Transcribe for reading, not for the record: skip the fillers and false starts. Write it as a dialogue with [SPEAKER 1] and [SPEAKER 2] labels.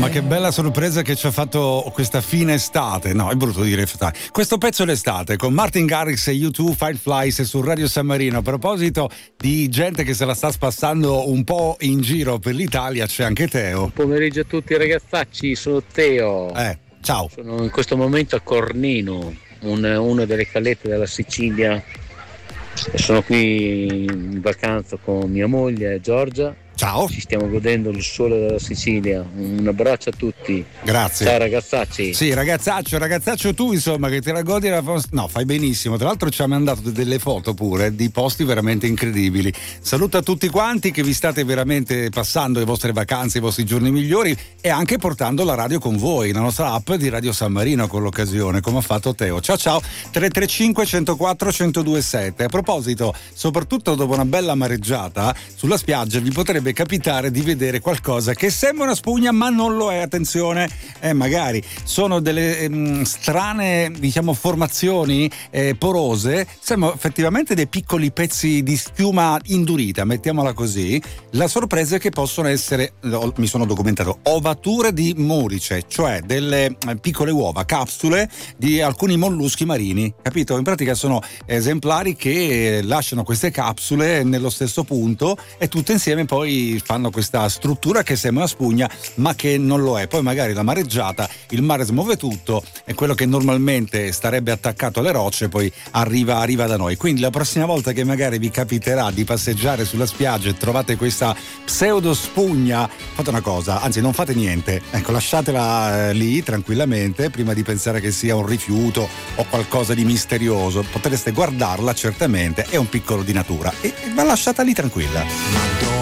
[SPEAKER 1] che bella sorpresa che ci ha fatto questa fine estate. No, è brutto dire estate. Questo pezzo è l'estate con Martin Garrix e U2 Fireflies su Radio San Marino. A proposito di gente che se la sta spassando un po' in giro per l'Italia, c'è anche Teo.
[SPEAKER 2] Buon pomeriggio a tutti ragazzacci, sono Teo.
[SPEAKER 1] Ciao.
[SPEAKER 2] Sono in questo momento a Cornino, una delle calette della Sicilia. Sono qui in vacanza con mia moglie Giorgia.
[SPEAKER 1] Ciao.
[SPEAKER 2] Ci stiamo godendo il sole della Sicilia. Un abbraccio a tutti.
[SPEAKER 1] Grazie.
[SPEAKER 2] Ciao ragazzacci.
[SPEAKER 1] Sì, ragazzaccio tu insomma che te la godi no, fai benissimo. Tra l'altro ci ha mandato delle foto pure di posti veramente incredibili. Saluto a tutti quanti che vi state veramente passando le vostre vacanze, i vostri giorni migliori e anche portando la radio con voi, la nostra app di Radio San Marino con l'occasione, come ha fatto Teo. Ciao 335 104 1027. A proposito, soprattutto dopo una bella mareggiata sulla spiaggia vi potrebbe capitare di vedere qualcosa che sembra una spugna ma non lo è, attenzione, magari sono delle strane, diciamo, formazioni porose, sembrano effettivamente dei piccoli pezzi di schiuma indurita, mettiamola così. La sorpresa è che possono essere, mi sono documentato, ovature di murice, cioè delle piccole uova, capsule di alcuni molluschi marini, capito? In pratica sono esemplari che lasciano queste capsule nello stesso punto e tutte insieme poi fanno questa struttura che sembra una spugna ma che non lo è. Poi magari la mareggiata, il mare smuove tutto e quello che normalmente starebbe attaccato alle rocce poi arriva da noi. Quindi la prossima volta che magari vi capiterà di passeggiare sulla spiaggia e trovate questa pseudo spugna, fate una cosa, anzi non fate niente, ecco, lasciatela lì tranquillamente prima di pensare che sia un rifiuto o qualcosa di misterioso. Potreste guardarla, certamente è un piccolo di natura, ma lasciata lì tranquilla.